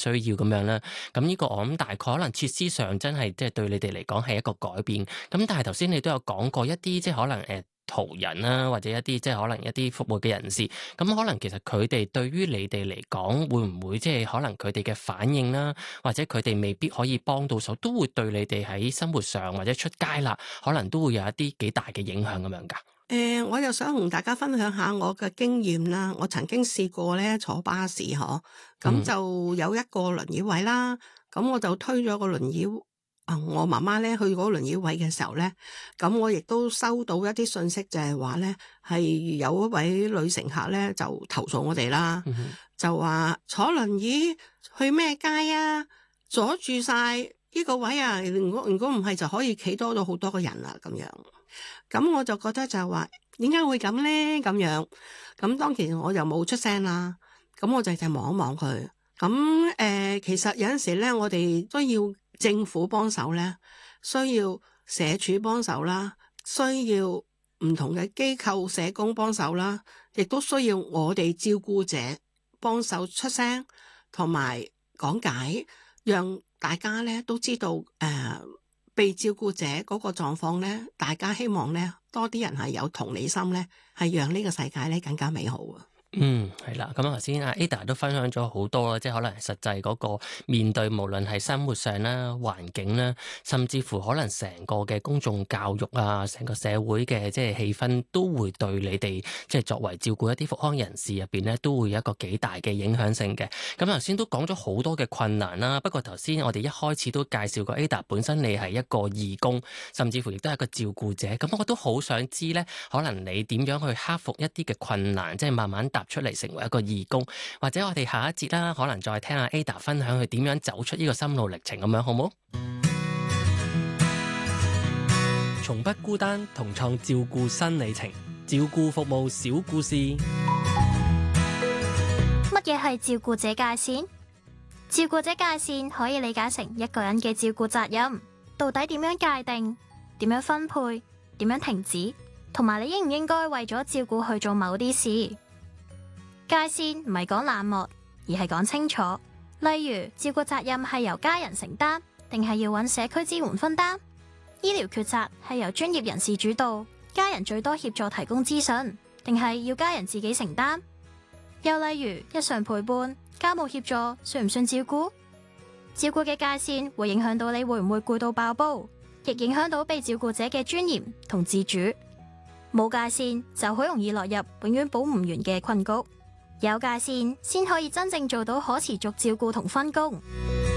需要咁樣啦。咁呢個我諗大概可能設施上真係即係對你哋嚟講係一個改變。咁但係頭先你都有講過一啲即係可能途人啦，或者一啲即係可能一啲服務嘅人士，咁可能其實佢哋對於你哋嚟講，會唔會即係可能佢哋嘅反應啦，或者佢哋未必可以幫到手，都會對你哋喺生活上或者出街啦，可能都會有一啲幾大嘅影響咁樣㗎？ 我又想同大家分享下我嘅經驗啦。我曾經試過咧坐巴士咁就有一個輪椅位啦，咁我就推咗個輪椅。我媽媽咧去嗰個輪椅位嘅時候咧，咁我亦都收到一啲信息，就係話咧係有一位女乘客咧就投訴我哋啦，就話坐輪椅去咩街啊，阻住晒呢個位啊，如果唔係就可以企多咗好多個人啦咁樣。咁我就覺得就係話點解會咁咧咁樣，咁當其時我就冇出聲啦，咁我就望一望佢。咁其實有陣時咧，我哋都要政府幫手咧，需要社署幫手啦，需要唔同嘅機構社工幫手啦，亦都需要我哋照顧者幫手出聲同埋講解，讓大家咧都知道被照顧者嗰個狀況咧，大家希望咧多啲人係有同理心咧，係讓呢個世界咧更加美好啊！ 係啦，咁頭先阿 Ada 都分享咗好多啦，即係可能實際嗰個面對，無論係生活上啦、環境啦，甚至乎可能成個嘅公眾教育啊，成個社會嘅即係氣氛，都會對你哋即係作為照顧一啲復康人士入邊咧，都會有一個幾大嘅影響性嘅。咁頭先都講咗好多嘅困難啦，不過頭先我哋一開始都介紹過 Ada 本身你係一個義工，甚至乎亦都係一個照顧者，咁我都好想知咧，可能你點樣去克服一啲嘅困難，即係慢慢踏出嚟成為一個義工，或者我哋下一節啦，可能再聽下 Ada 分享佢點樣走出呢個心路歷程咁樣，好冇？從不孤單，同創照顧新里程，照顧服務小故事。 乜嘢係照顧者界線？照顧者界線可以理解成一個人嘅照顧責任，到底點樣界定？點樣分配？點樣停止？同埋你應唔應該為咗照顧去做某啲事？界線唔係講冷漠，而係講清楚。例如，照顧責任係由家人承擔，定係要揾社區支援分擔？醫療決策係由專業人士主導，家人最多協助提供資訊，定係要家人自己承擔？又例如，日常陪伴、家務協助算唔算照顧？照顧嘅界線會影響到你會唔會攰到爆煲，亦影響到被照顧者嘅尊嚴同自主。冇界線就好容易落入永遠補唔完嘅困局。有界線先可以真正做到可持續照顧同分工。